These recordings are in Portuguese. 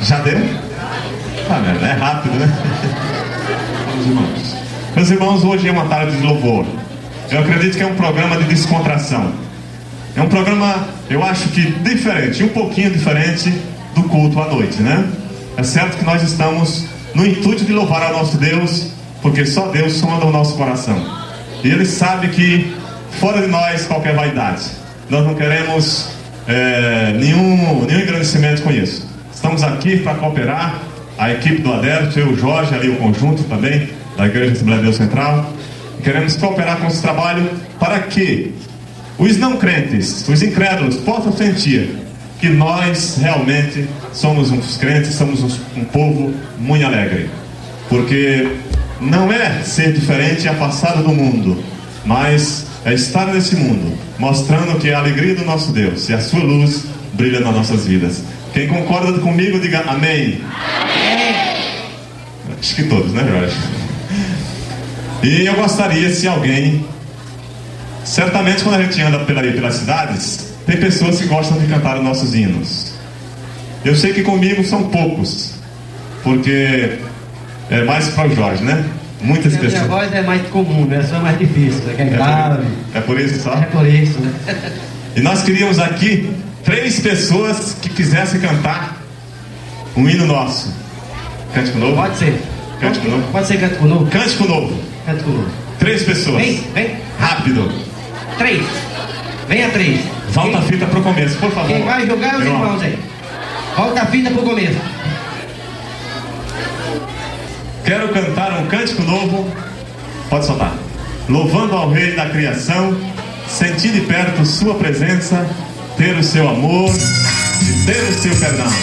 Já deu? É rápido, né? Vamos, irmãos. Meus irmãos, hoje é uma tarde de louvor. Eu acredito que é um programa de descontração. É um programa, eu acho que diferente, um pouquinho diferente do culto à noite, né? É certo que nós estamos no intuito de louvar ao nosso Deus, porque só Deus sonda o nosso coração. E Ele sabe que fora de nós qualquer vaidade. Nós não queremos nenhum engrandecimento com isso. Estamos aqui para cooperar. A equipe do Adelto, eu, o Jorge, ali o conjunto também da Igreja Assembleia de Deus Central. Queremos cooperar com esse trabalho para que os não crentes, os incrédulos, possam sentir que nós realmente somos uns crentes, somos um povo muito alegre. Porque não é ser diferente e afastado do mundo, mas é estar nesse mundo, mostrando que a alegria do nosso Deus e a sua luz brilha nas nossas vidas. Quem concorda comigo, diga amém. Acho que todos, né, Jorge? E eu gostaria, se alguém... Certamente quando a gente anda pelas cidades, tem pessoas que gostam de cantar os nossos hinos. Eu sei que comigo são poucos, porque é mais para o Jorge, né? Muitas pessoas. Minha voz é mais comum, né? A sua é mais difícil, é grave. É por isso só? É por isso, né? E nós queríamos aqui 3 pessoas que quisessem cantar um hino nosso. Cântico novo? Pode ser. Cântico novo? Pode ser cântico novo? Cântico novo. Cântico novo. 3 pessoas. Vem. Rápido. 3. Venha 3. Volta a fita pro começo, por favor. Quem vai jogar é os irmãos aí. Volta a fita pro começo. Quero cantar um cântico novo. Pode soltar. Louvando ao Rei da criação, sentir de perto sua presença, ter o seu amor e ter o seu perdão.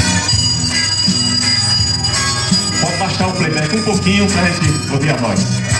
Pode baixar o playback um pouquinho pra gente ouvir a voz.